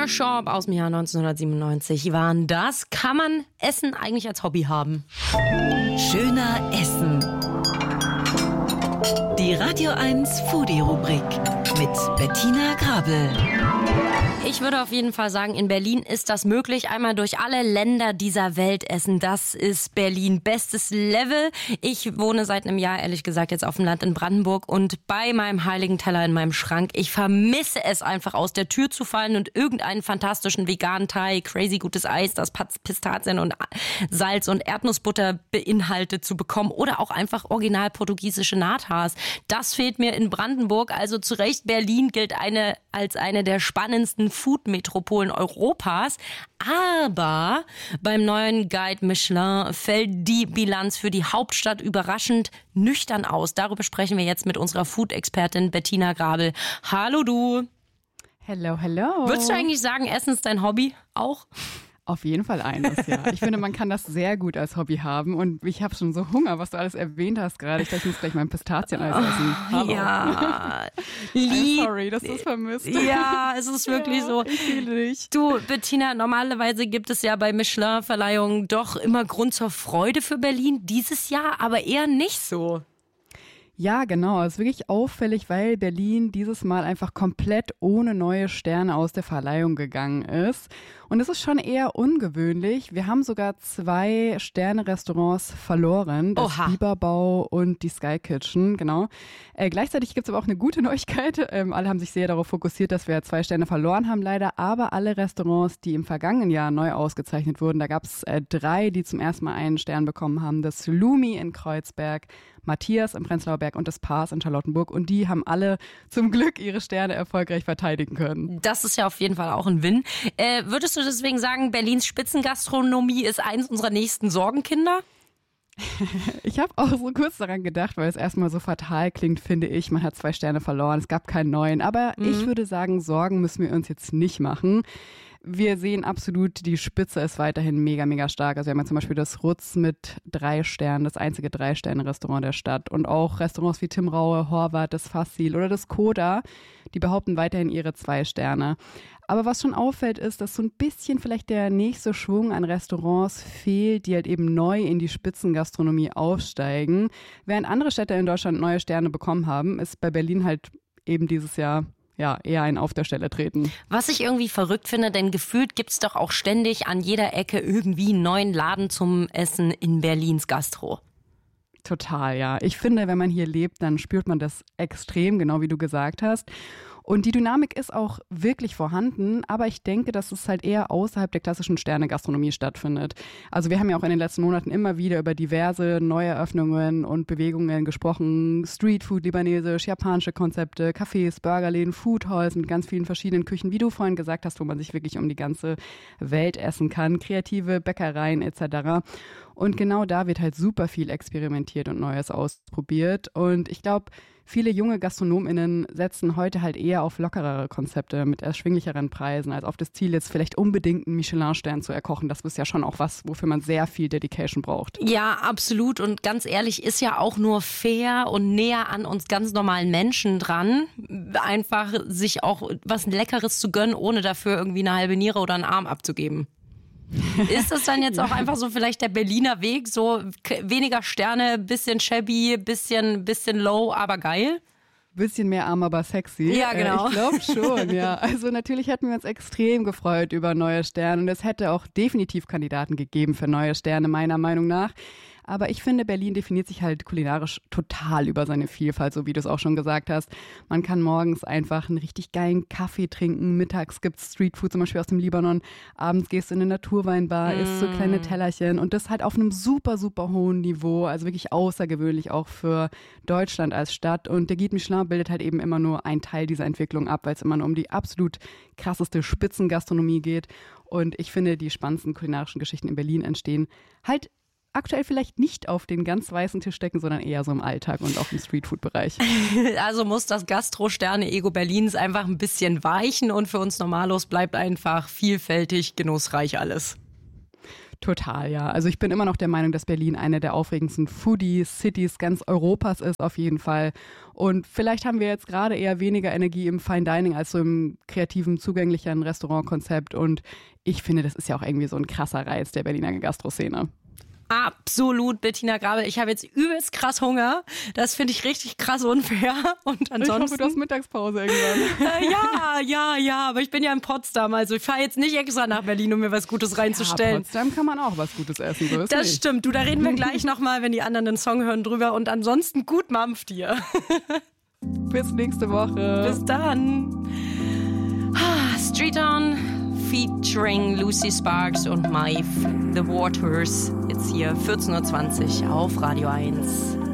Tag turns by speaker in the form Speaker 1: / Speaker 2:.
Speaker 1: Corner Shop aus dem Jahr 1997 waren das. Kann man Essen eigentlich als Hobby haben?
Speaker 2: Schöner Essen. Die Radio 1 Foodie-Rubrik mit Bettina Grabel.
Speaker 1: Ich würde auf jeden Fall sagen, in Berlin ist das möglich. Einmal durch alle Länder dieser Welt essen. Das ist Berlin. Bestes Level. Ich wohne seit einem Jahr, ehrlich gesagt, jetzt auf dem Land in Brandenburg. Und bei meinem heiligen Teller in meinem Schrank, ich vermisse es einfach, aus der Tür zu fallen und irgendeinen fantastischen veganen Thai, crazy gutes Eis, das Pistazien und Salz und Erdnussbutter beinhaltet zu bekommen. Oder auch einfach original portugiesische Natas. Das fehlt mir in Brandenburg. Also zu Recht, Berlin gilt als eine der spannendsten Food-Metropolen Europas. Aber beim neuen Guide Michelin fällt die Bilanz für die Hauptstadt überraschend nüchtern aus. Darüber sprechen wir jetzt mit unserer Food-Expertin Bettina Grabel. Hallo du.
Speaker 3: Hello, hello.
Speaker 1: Würdest du eigentlich sagen, Essen ist dein Hobby auch?
Speaker 3: Auf jeden Fall eines, ja. Ich finde, man kann das sehr gut als Hobby haben. Und ich habe schon so Hunger, was du alles erwähnt hast gerade. Ich muss gleich mein Pistazieneis essen. Hallo.
Speaker 1: Ja.
Speaker 3: Sorry, dass du es vermisst.
Speaker 1: Ja, es ist wirklich so.
Speaker 3: Ich fühle dich.
Speaker 1: Du, Bettina, normalerweise gibt es ja bei Michelin-Verleihungen doch immer Grund zur Freude für Berlin. Dieses Jahr aber eher nicht so.
Speaker 3: Ja, genau. Es ist wirklich auffällig, weil Berlin dieses Mal einfach komplett ohne neue Sterne aus der Verleihung gegangen ist. Und es ist schon eher ungewöhnlich. Wir haben sogar 2 Sterne-Restaurants verloren. Das Biberbau und die Sky Kitchen, genau. Gleichzeitig gibt es aber auch eine gute Neuigkeit. Alle haben sich sehr darauf fokussiert, dass wir 2 Sterne verloren haben, leider. Aber alle Restaurants, die im vergangenen Jahr neu ausgezeichnet wurden, da gab es 3, die zum ersten Mal einen Stern bekommen haben. Das Lumi in Kreuzberg, Matthias im Prenzlauer Berg und das Pars in Charlottenburg. Und die haben alle zum Glück ihre Sterne erfolgreich verteidigen können.
Speaker 1: Das ist ja auf jeden Fall auch ein Win. Würdest du deswegen sagen, Berlins Spitzengastronomie ist eins unserer nächsten Sorgenkinder?
Speaker 3: Ich habe auch so kurz daran gedacht, weil es erstmal so fatal klingt, finde ich. Man hat 2 Sterne verloren, es gab keinen neuen. Aber ich würde sagen, Sorgen müssen wir uns jetzt nicht machen. Wir sehen absolut, die Spitze ist weiterhin mega, mega stark. Also wir haben ja zum Beispiel das Rutz mit 3 Sternen, das einzige 3-Sterne-Restaurant der Stadt. Und auch Restaurants wie Tim Raue, Horvath, das Fassil oder das Koda, die behaupten weiterhin ihre 2 Sterne. Aber was schon auffällt, ist, dass so ein bisschen vielleicht der nächste Schwung an Restaurants fehlt, die halt eben neu in die Spitzengastronomie aufsteigen. Während andere Städte in Deutschland neue Sterne bekommen haben, ist bei Berlin halt eben dieses Jahr eher ein Auf der Stelle treten.
Speaker 1: Was ich irgendwie verrückt finde, denn gefühlt gibt's doch auch ständig an jeder Ecke irgendwie einen neuen Laden zum Essen in Berlins Gastro.
Speaker 3: Total, ja. Ich finde, wenn man hier lebt, dann spürt man das extrem, genau wie du gesagt hast. Und die Dynamik ist auch wirklich vorhanden, aber ich denke, dass es halt eher außerhalb der klassischen Sterne-Gastronomie stattfindet. Also wir haben ja auch in den letzten Monaten immer wieder über diverse Neueröffnungen und Bewegungen gesprochen. Streetfood, libanesisch, japanische Konzepte, Cafés, Burgerläden, Foodhalls mit ganz vielen verschiedenen Küchen, wie du vorhin gesagt hast, wo man sich wirklich um die ganze Welt essen kann, kreative Bäckereien etc. Und genau da wird halt super viel experimentiert und Neues ausprobiert. Und ich glaube, viele junge GastronomInnen setzen heute halt eher auf lockerere Konzepte mit erschwinglicheren Preisen, als auf das Ziel, jetzt vielleicht unbedingt einen Michelin-Stern zu erkochen. Das ist ja schon auch was, wofür man sehr viel Dedication braucht.
Speaker 1: Ja, absolut. Und ganz ehrlich, ist ja auch nur fair und näher an uns ganz normalen Menschen dran, einfach sich auch was Leckeres zu gönnen, ohne dafür irgendwie eine halbe Niere oder einen Arm abzugeben. Ist das dann jetzt auch einfach so vielleicht der Berliner Weg, so weniger Sterne, bisschen shabby, bisschen low, aber geil?
Speaker 3: Bisschen mehr arm, aber sexy.
Speaker 1: Ja, genau.
Speaker 3: Ich glaube schon, ja. Also natürlich hätten wir uns extrem gefreut über neue Sterne und es hätte auch definitiv Kandidaten gegeben für neue Sterne, meiner Meinung nach. Aber ich finde, Berlin definiert sich halt kulinarisch total über seine Vielfalt, so wie du es auch schon gesagt hast. Man kann morgens einfach einen richtig geilen Kaffee trinken, mittags gibt's Streetfood, zum Beispiel aus dem Libanon, abends gehst du in eine Naturweinbar, isst so kleine Tellerchen und das halt auf einem super, super hohen Niveau, also wirklich außergewöhnlich auch für Deutschland als Stadt. Und der Guide Michelin bildet halt eben immer nur einen Teil dieser Entwicklung ab, weil es immer nur um die absolut krasseste Spitzengastronomie geht. Und ich finde, die spannendsten kulinarischen Geschichten in Berlin entstehen halt aktuell vielleicht nicht auf den ganz weißen Tisch stecken, sondern eher so im Alltag und auch im Streetfood-Bereich.
Speaker 1: Also muss das Gastro-Sterne-Ego Berlins einfach ein bisschen weichen und für uns Normalos bleibt einfach vielfältig, genussreich alles.
Speaker 3: Total, ja. Also ich bin immer noch der Meinung, dass Berlin eine der aufregendsten Foodie-Cities ganz Europas ist, auf jeden Fall. Und vielleicht haben wir jetzt gerade eher weniger Energie im Fine Dining als so im kreativen, zugänglicheren Restaurantkonzept. Und ich finde, das ist ja auch irgendwie so ein krasser Reiz der Berliner Gastroszene.
Speaker 1: Absolut, Bettina Grabel. Ich habe jetzt übelst krass Hunger. Das finde ich richtig krass unfair. Und ansonsten,
Speaker 3: ich hoffe, du hast Mittagspause irgendwann.
Speaker 1: Ja, aber ich bin ja in Potsdam. Also ich fahre jetzt nicht extra nach Berlin, um mir was Gutes reinzustellen.
Speaker 3: Ja, Potsdam kann man auch was Gutes essen. So ist
Speaker 1: das
Speaker 3: nicht.
Speaker 1: Stimmt. Du, da reden wir gleich nochmal, wenn die anderen den Song hören, drüber. Und ansonsten gut Mampf dir.
Speaker 3: Bis nächste Woche.
Speaker 1: Bis dann. Street On featuring Lucy Sparks und Maeve, The Waters. Jetzt hier 14.20 Uhr auf Radio 1.